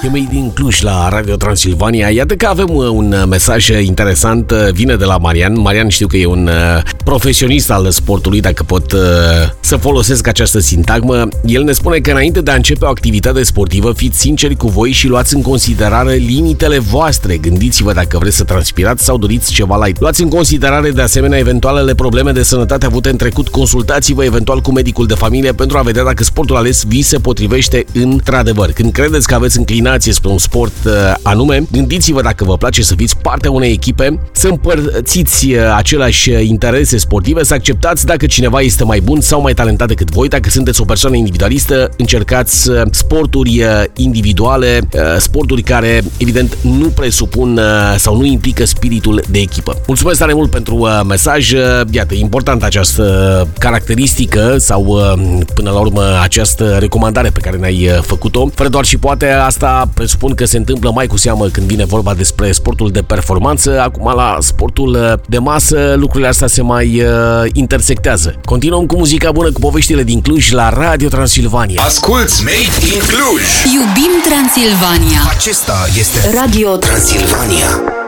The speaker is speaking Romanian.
E Made in Cluj la Radio Transilvania. Iată că avem un mesaj interesant, vine de la Marian. Marian, știu că e un profesionist al sportului, dacă pot să folosesc această sintagmă. El ne spune că înainte de a începe o activitate sportivă, fiți sinceri cu voi și luați în considerare limitele voastre. Gândiți-vă dacă vreți să transpirați sau doriți ceva light. Luați în considerare de asemenea eventualele probleme de sănătate avute în trecut. Consultați-vă eventual cu medicul de familie pentru a vedea dacă sportul ales vi se potrivește într-adevăr. Când credeți că aveți inclinație spre un sport anume, gândiți-vă dacă vă place să fiți partea unei echipe, să împărțiți aceleași interese sportive, să acceptați dacă cineva este mai bun sau mai talentat decât voi. Dacă sunteți o persoană individualistă, încercați sporturi individuale, sporturi care evident nu presupun sau nu implică spiritul de echipă. Mulțumesc tare mult pentru mesaj. Iată, importantă această caracteristică sau până la urmă această recomandare pe care ne-ai făcut-o. Fără doar și poate, asta presupun că se întâmplă mai cu seamă când vine vorba despre sportul de performanță. Acum la sportul de masă lucrurile astea se mai intersectează. Continuăm cu muzica bună, cu poveștile din Cluj la Radio Transilvania. Asculți Made in Cluj. Iubim Transilvania. Acesta este Radio Transilvania.